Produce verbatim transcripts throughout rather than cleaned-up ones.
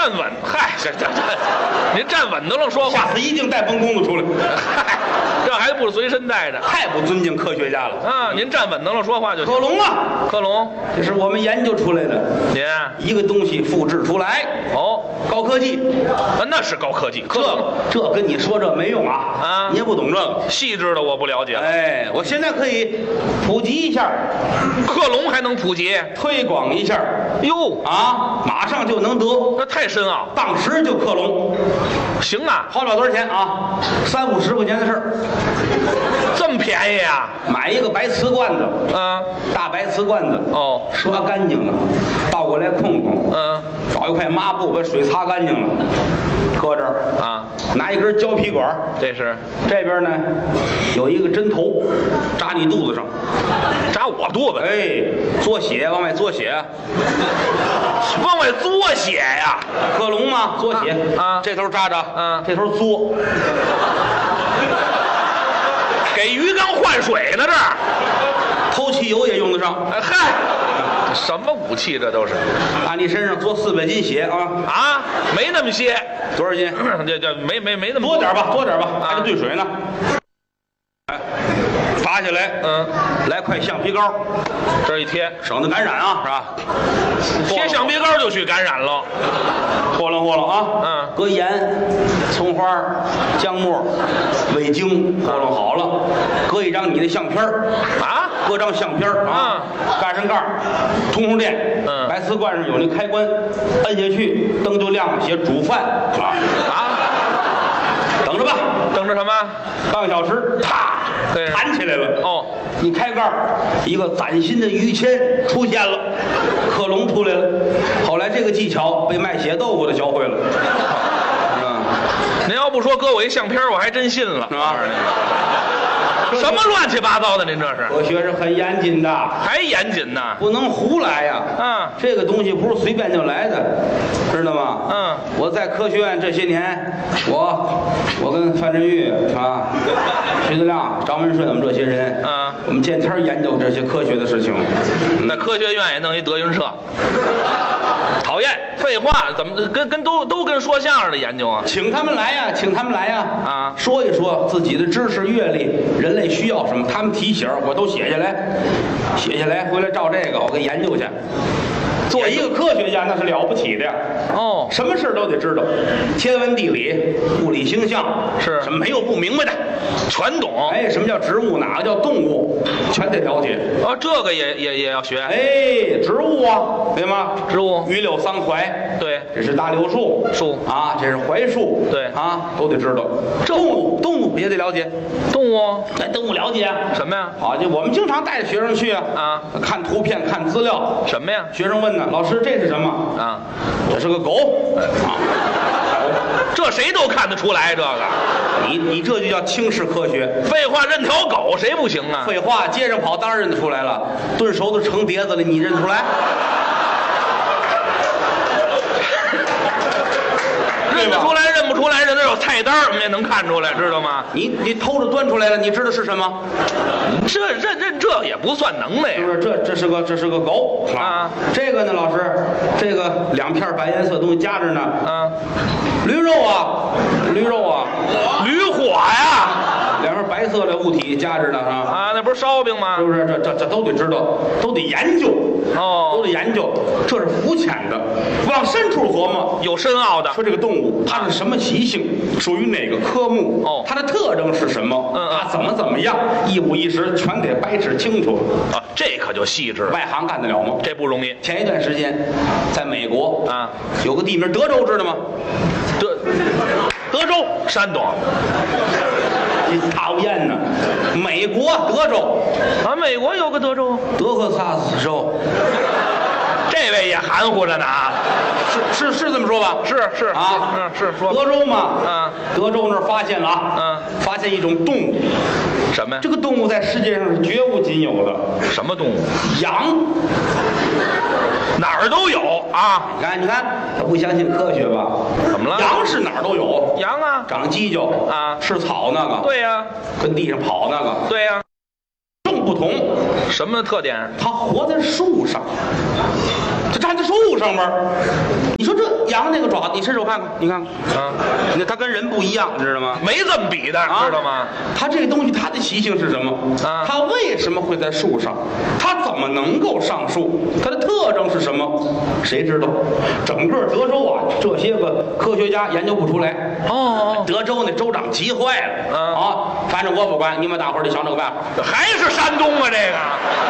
站稳，嗨，这这这，您站稳都能说话， 下次一定带崩弓子出来。 嗨，这还不随身带着， 太不尊敬科学家了啊！您站稳都能说话就行。 克隆啊， 克隆， 这是我们研究出来的， 您一个东西复制出来， 哦， 高科技， 啊，那是高科技，克隆这这跟你说这没用啊， 啊， 你也不懂这个， 细致的我不了解。 哎，我现在可以普及一下， 克隆还能普及， 推广一下， 哟啊，马上就能得， 那太深奥， 当时就克隆， 行啊， 花不了多少钱啊，三五十块钱的事儿， 这么便宜啊？ 买一个白瓷罐子， 嗯， 大白瓷罐子， 哦， 刷干净了，倒过来控控， 嗯， 找一块抹布把水擦干净了，搁这儿啊， 拿一根胶皮管， 这是这边呢有一个针头，扎你肚子上， 扎我肚子， 哎，嘬血往外嘬血， 往外嘬血呀？ 克隆吗？嘬血啊啊这头扎着， 嗯这头嘬， 给鱼缸换水呢这儿？ 偷汽油也用得上。 哎嗨，什么武器这都是？ 按你身上嘬四百斤血啊！ 啊，没那么些， 多少斤？ 这这没没没那么多点吧，多点吧， 啊还得兑水呢。哎，拔下来， 嗯， 来块橡皮膏， 这一贴， 省得感染啊，是吧？ 贴橡皮膏就去感染了。 和弄和弄啊， 嗯， 搁盐、葱花、姜末、味精和弄好了，搁一张你的相片儿啊， 搁张相片儿啊，盖上盖儿，通通电， 嗯白瓷罐上有那开关，摁下去灯就亮了，写煮饭啊啊， 等着吧， 等着什么？ 半个小时，啪， 对弹起来了。 哦， 一开盖儿，一个崭新的于谦出现了，克隆出来了。后来这个技巧被卖血豆腐的教会了。嗯， 您要不说搁我一相片，我还真信了。 啊， 什么乱七八糟的？您这是科学是很严谨的， 还严谨呢？ 不能胡来呀。 嗯， 这个东西不是随便就来的，知道吗？ 嗯， 我在科学院这些年，我我跟范振钰啊、徐德亮、张文顺我们这些人， 嗯， 我们见天研究这些科学的事情。 那科学院也弄一德云社，讨厌，废话，怎么跟跟都都跟说相声的研究啊？ 请他们来呀，请他们来呀！ 啊说一说自己的知识阅历，人类需要什么，他们提醒儿我都写下来，写下来回来照这个我给研究去。做一个科学家那是了不起的呀！ 哦， 什么事儿都得知道，天文地理、物理星象是什么没有不明白的。 全懂。 哎，什么叫植物？哪个叫动物？全得了解。 哦，这个也也也要学。 哎，植物啊，对吗？ 植物榆柳桑槐， 对， 这是大柳树， 树啊，这是槐树， 对啊，都得知道。动物，动物也得了解， 动物哎，动物了解啊。 什么呀？ 好，就我们经常带着学生去啊， 啊， 看图片，看资料。 什么呀？ 学生问呢，老师这是什么？ 啊， 这是个狗啊。 这谁都看得出来，这个你你这就叫轻视科学。 废话，认条狗谁不行啊？ 废话，街上跑当然认得出来了，炖熟的成碟子了，你认得出来？ 认得出来，认不出来，人那有菜单，我们也能看出来，知道吗？ 你你偷着端出来了，你知道是什么？ 这认认这也不算能耐呀。 是不是？这这是个这是个狗啊。 这个呢，老师，这个两片白颜色东西夹着呢。 啊， 驴肉啊，驴肉啊， 驴火呀！ 两片白色的物体夹着呢啊。 啊，那不是烧饼吗是？不是？这这这都得知道，都得研究，都哦， 得研究。这是肤浅的，往深处琢磨。 有深奥的。 说这个动物它是什么习性，属于哪个科目？ 哦它的特征是什么？ 嗯嗯它怎么怎么样，一五一十全得掰扯清楚。 啊，这可就细致了， 外行干得了吗？ 这不容易前一段时间，在美国啊， 有个地名德州，知道吗？ 这德州、山东你讨厌呢！美国德州， 啊，美国有个德州， 德克萨斯州， 这位也含糊着呢啊。 是是是这么说吧？ 是是啊， 嗯是说德州嘛， 嗯， 德州那儿发现了啊， 嗯， 发现一种动物， 什么呀？ 这个动物在世界上是绝无仅有的， 什么动物？ 羊。 哪儿都有啊？ 你看，你看，他不相信科学吧？ 怎么了？ 羊是哪儿都有， 羊啊？ 长犄角啊吃草那个， 对呀、 跟地上跑那个， 对呀、 正不同。 什么特点？ 它活在树上，它站在树上面儿。你说这羊那个爪子，你伸手看看，你看看啊， 那它跟人不一样，你知道吗？ 没这么比的， 啊知道吗？ 它这个东西它的习性是什么？ 啊它为什么会在树上？它怎么能够上树？它的特征是什么？谁知道？整个德州啊，这些个科学家研究不出来。 哦， 德州那州长急坏了。 嗯啊，反正我不管，你们大伙儿得想这个办法。 还是山东啊，这个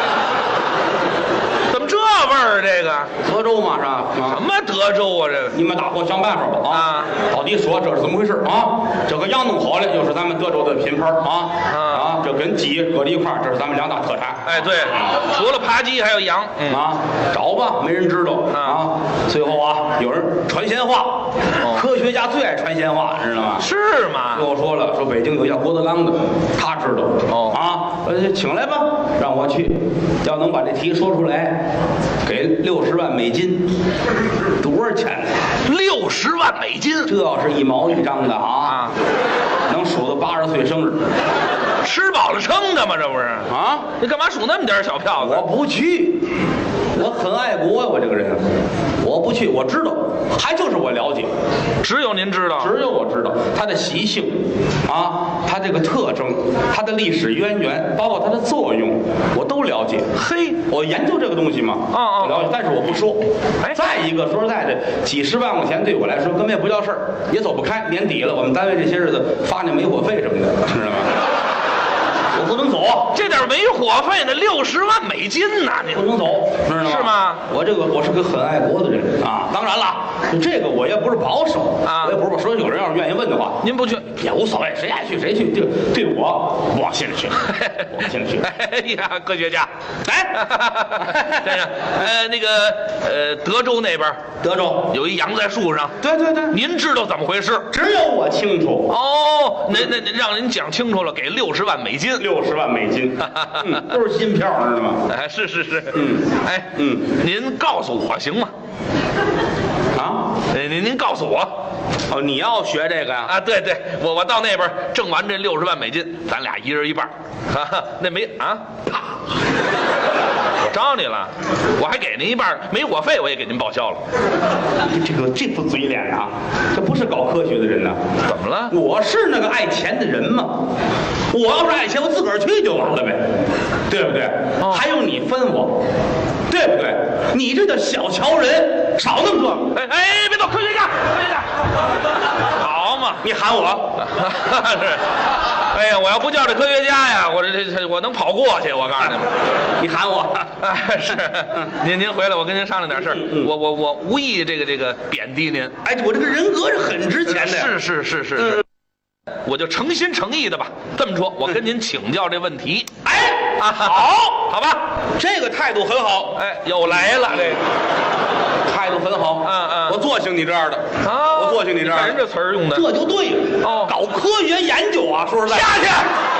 怎么这味儿？这个德州嘛是吧？啊什么德州啊？这个你们大伙想办法吧啊！ 啊到底说这是怎么回事啊？这个羊弄好了，又是咱们德州的品牌啊啊啊！这跟鸡搁在一块儿，这是咱们两大特产。 哎，对，除了扒鸡还有羊，嗯啊，找吧，没人知道啊啊。最后啊，有人传闲话，科学家最爱传闲话，知道吗？ 是吗？ 跟我说了，说北京有一叫郭德纲的，他知道哦啊，呃，请来吧，让我去，要能把这题说出来，给六十万美金，多少钱？ 六十万美金， 这要是一毛一张的啊， 啊能数到八十岁生日吃饱了撑的吗？这不是？ 啊！ 你干嘛数那么点小票子？ 我不去，我很爱国呀，我这个人，我不去，我知道，还就是我了解。 只有您知道。 只有我知道它的习性，啊，它这个特征，它的历史渊源，包括它的作用，我都了解。 嘿， 我研究这个东西嘛， 嗯嗯我了解，但是我不说。 哎再一个，说实在的，几十万块钱对我来说根本也不叫事儿，也走不开。年底了，我们单位这些日子发那煤火费什么的，知道吗？我不能走， 这点煤火费呢，六十万美金呐、你不能走，知道吗？ 是吗？ 我这个我是个很爱国的人啊。当然了，这个我也不是保守啊我也不是说有人要是愿意问的话， 您不去？ 也无所谓，谁爱去谁去，对对我不往心里去，不往心里去。 哎呀，科学家， 哎， 先生，呃，那个，呃，德州那边德州， 有一羊在树上， 对对对， 您知道怎么回事？ 只有我清楚。 哦，那那那让您讲清楚了，给六十万美金。 六十万美金，嗯，都是新票，知道吗？ 哎，是是是， 嗯， 哎， 嗯， 您告诉我行吗？ 啊， 哎，您您告诉我哦，你要学这个呀？ 啊，对对，我我到那边挣完这六十万美金，咱俩一人一半儿，哈哈，那没啊，啪，我招你了，我还给您一半儿煤火费，我也给您报销了。 这个这副嘴脸啊，这不是搞科学的人呐、 怎么了？ 我是那个爱钱的人吗？我要是爱钱，我自个儿去就完了呗，对不对？ 哦还用你分我，对不对？你这叫小瞧人，少那么多。 哎哎，别动，科学家，科学家，好嘛， 你喊我， 是。哎呀，我要不叫这科学家呀，我这这这我能跑过去。我告诉你们， 你喊我， 哎，是，您您回来，我跟您商量点事儿。 嗯嗯我我我无意这个这个贬低您。 哎，我这个人格是很值钱的。 是是是是是，我就诚心诚意的吧。这么说，我跟您请教这问题。 哎， 啊，好，好吧。 这个态度很好， 哎，又来了这个。 态度很好。 嗯嗯我做兴你这样的， 啊， 我做兴你这样的， 看人这词儿用的。 这就对了。 哦搞科学研究啊，说实在， 下去。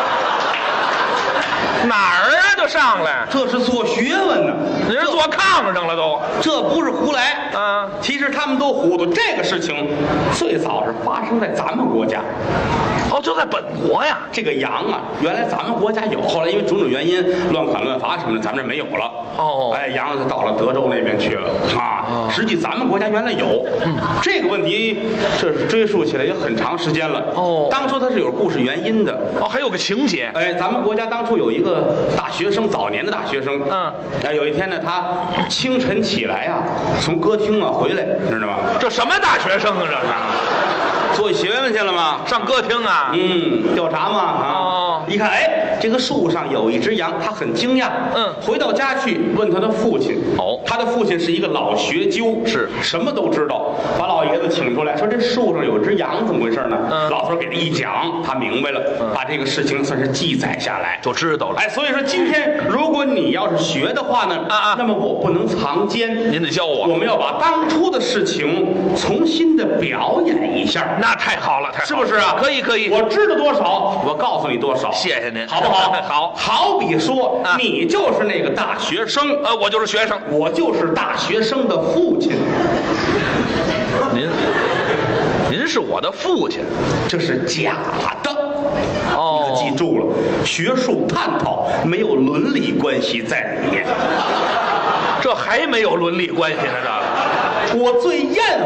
哪儿啊？就上来， 这是做学问呢。 您是坐炕上了都。 这不是胡来啊其实他们都糊涂。这个事情最早是发生在咱们国家。 哦，就在本国呀。 这个羊啊，原来咱们国家有，后来因为种种原因，乱砍乱伐什么的，咱们这没有了。 哦哎，羊就到了德州那边去了啊。 哦实际咱们国家原来有。嗯，这个问题这是追溯起来也很长时间了。 哦当初它是有故事原因的。 哦，还有个情节。 哎，咱们国家当初有一个大学生，早年的大学生， 嗯， 哎，有一天呢，他清晨起来啊，从歌厅啊回来，知道吗？ 这什么大学生啊？这是做学问去了吗？ 上歌厅啊？ 嗯，调查嘛啊。 哦一看，哎，这个树上有一只羊，他很惊讶。 嗯回到家去问他的父亲。 哦他的父亲是一个老学究， 是什么都知道。把老爷子请出来，说这树上有只羊，怎么回事呢？ 嗯老头给他一讲，他明白了， 嗯把这个事情算是记载下来。 就知道了。 哎，所以说今天如果你要是学的话呢， 啊啊那么我不能藏奸， 您得教我。 我们要把当初的事情重新的表演一下， 那太好了，太好了是不是啊？ 可以可以。 我知道多少，我告诉你多少。 谢谢您， 好不好？ 好。 好比说， 啊你就是那个大学生， 呃，我就是学生。 我就是大学生的父亲， 您，您是我的父亲。 这是假的。 哦你可记住了，学术探讨没有伦理关系在里面。 这还没有伦理关系呢，这个。 我最厌